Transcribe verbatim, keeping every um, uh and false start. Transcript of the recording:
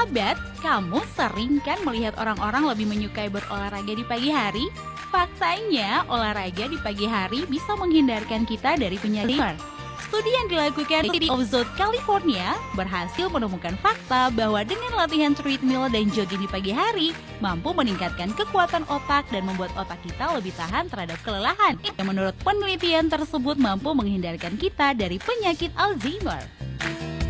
Sahabat, kamu sering kan melihat orang-orang lebih menyukai berolahraga di pagi hari? Faktanya, olahraga di pagi hari bisa menghindarkan kita dari penyakit. Studi yang dilakukan di University of South California berhasil menemukan fakta bahwa dengan latihan treadmill dan jogging di pagi hari mampu meningkatkan kekuatan otak dan membuat otak kita lebih tahan terhadap kelelahan. Yang menurut penelitian tersebut mampu menghindarkan kita dari penyakit Alzheimer.